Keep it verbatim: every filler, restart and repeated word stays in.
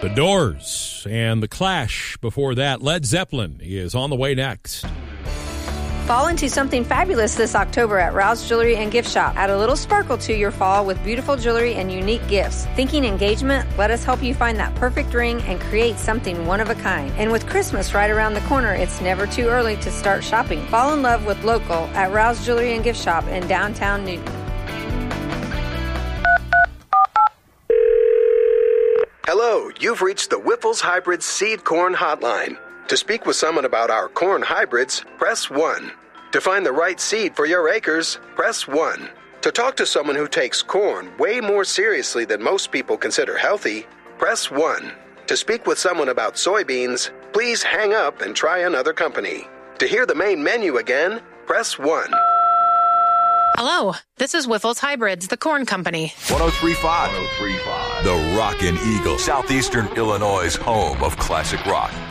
The Doors and The Clash. Before that, Led Zeppelin is on the way next. Fall into something fabulous this October at Rouse Jewelry and Gift Shop. Add a little sparkle to your fall with beautiful jewelry and unique gifts. Thinking engagement? Let us help you find that perfect ring and create something one of a kind. And with Christmas right around the corner, it's never too early to start shopping. Fall in love with local at Rouse Jewelry and Gift Shop in downtown Newton. Hello, you've reached the Whiffles Hybrid Seed Corn Hotline. To speak with someone about our corn hybrids, press one. To find the right seed for your acres, press one. To talk to someone who takes corn way more seriously than most people consider healthy, press one. To speak with someone about soybeans, please hang up and try another company. To hear the main menu again, press one. Hello, this is Whiffles Hybrids, the corn company. one oh three point five. one oh three point five. The Rockin' Eagle, Southeastern Illinois' home of classic rock.